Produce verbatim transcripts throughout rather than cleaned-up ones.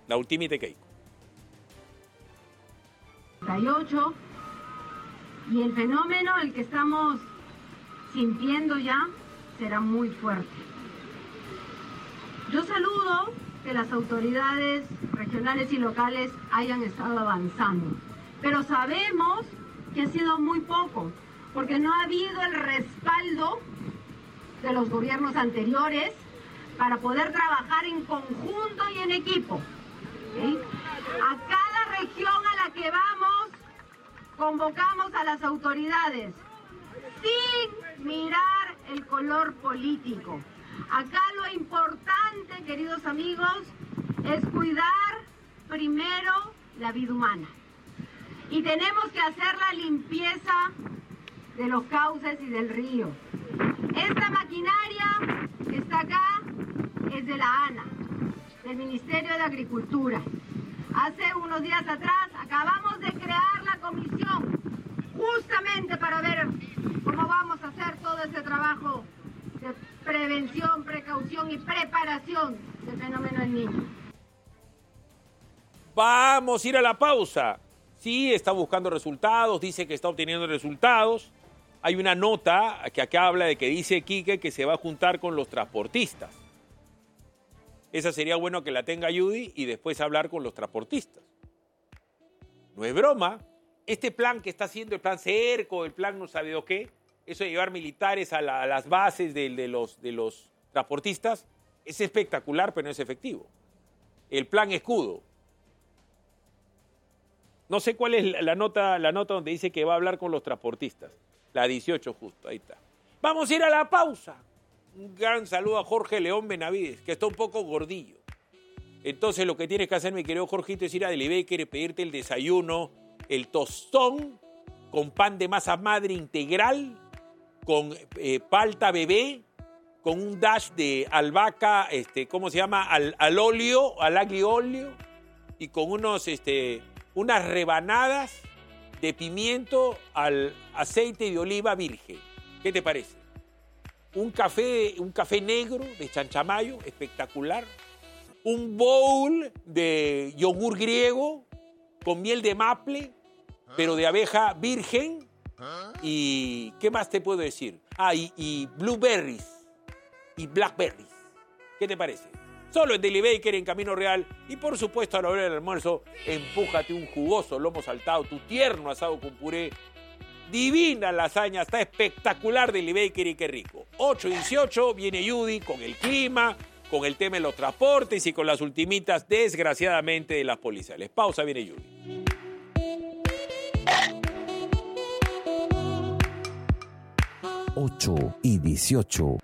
La ultimita Keiko. Y el fenómeno, el que estamos sintiendo ya, será muy fuerte. Yo saludo que las autoridades regionales y locales hayan estado avanzando, pero sabemos que ha sido muy poco, porque no ha habido el respaldo de los gobiernos anteriores para poder trabajar en conjunto y en equipo. ¿Sí? A cada región a la que vamos, convocamos a las autoridades sin mirar el color político. Acá lo importante, queridos amigos, es cuidar primero la vida humana. Y tenemos que hacer la limpieza de los cauces y del río. Esta maquinaria que está acá es de la ANA, del Ministerio de Agricultura. Hace unos días atrás acabamos de crear la comisión justamente para ver cómo vamos a hacer todo ese trabajo de prevención, precaución y preparación del fenómeno del Niño. Vamos a ir a la pausa. Sí, está buscando resultados, dice que está obteniendo resultados. Hay una nota que acá habla de que dice Quique que se va a juntar con los transportistas. Esa sería bueno que la tenga Judy y después hablar con los transportistas. No es broma. Este plan que está haciendo, el plan Cerco, el plan no sabe o qué, eso de llevar militares a, la, a las bases de, de, los, de los transportistas, es espectacular, pero no es efectivo. El plan Escudo. No sé cuál es la nota, la nota donde dice que va a hablar con los transportistas. La dieciocho justo, ahí está. Vamos a ir a la pausa. Un gran saludo a Jorge León Benavides, que está un poco gordillo. Entonces lo que tienes que hacer, mi querido Jorgito, es ir a Deli Baker y pedirte el desayuno, el tostón con pan de masa madre integral, con eh, palta bebé, con un dash de albahaca, este, ¿cómo se llama? Al, al óleo, al aglio óleo, y con unos, este, unas rebanadas de pimiento al aceite de oliva virgen. ¿Qué te parece? Un café, un café negro de chanchamayo, espectacular. Un bowl de yogur griego con miel de maple, pero de abeja virgen. ¿Y qué más te puedo decir? Ah, y, y blueberries y blackberries. ¿Qué te parece? Solo en Deli Baker, en Camino Real. Y por supuesto, a la hora del almuerzo, empújate un jugoso lomo saltado, tu tierno asado con puré. Divina lasaña, está espectacular Deli Baker y qué rico. ocho dieciocho, viene Judy con el clima, con el tema de los transportes y con las ultimitas, desgraciadamente, de las policiales. Pausa, viene Judy. ocho y dieciocho.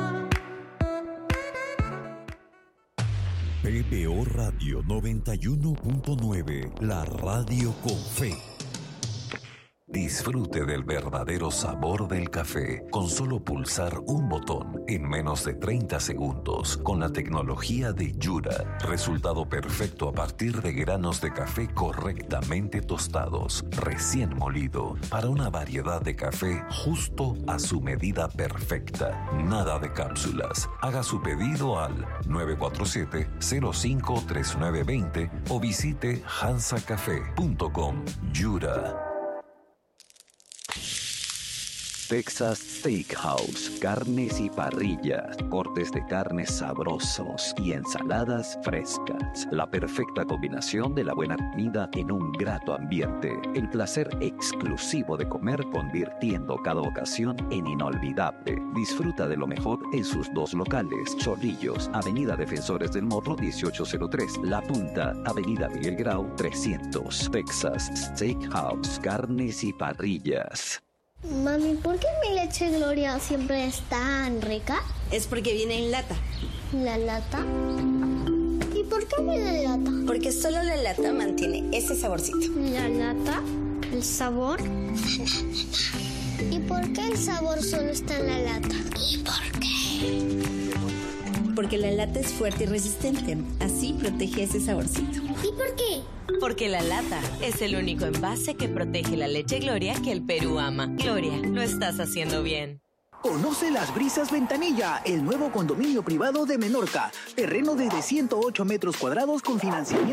P B O Radio noventa y uno punto nueve, la radio con fe. Disfrute del verdadero sabor del café con solo pulsar un botón en menos de treinta segundos con la tecnología de Yura. Resultado perfecto a partir de granos de café correctamente tostados, recién molido, para una variedad de café justo a su medida perfecta. Nada de cápsulas. Haga su pedido al nueve cuatro siete, cero cinco tres nueve dos cero o visite hansa café punto com. Yura. Texas Steakhouse, carnes y parrillas, cortes de carnes sabrosos y ensaladas frescas. La perfecta combinación de la buena comida en un grato ambiente. El placer exclusivo de comer convirtiendo cada ocasión en inolvidable. Disfruta de lo mejor en sus dos locales. Chorrillos, Avenida Defensores del Morro dieciocho cero tres. La Punta, Avenida Miguel Grau trescientos. Texas Steakhouse, carnes y parrillas. Mami, ¿por qué mi leche Gloria siempre es tan rica? Es porque viene en lata. ¿La lata? ¿Y por qué viene en lata? Porque solo la lata mantiene ese saborcito. ¿La lata? ¿El sabor? ¿Y por qué el sabor solo está en la lata? ¿Y por qué? Porque la lata es fuerte y resistente. Así protege ese saborcito. ¿Y por qué? Porque la lata es el único envase que protege la leche Gloria que el Perú ama. Gloria, lo estás haciendo bien. Conoce Las Brisas Ventanilla, el nuevo condominio privado de Menorca. Terreno desde ciento ocho metros cuadrados con financiamiento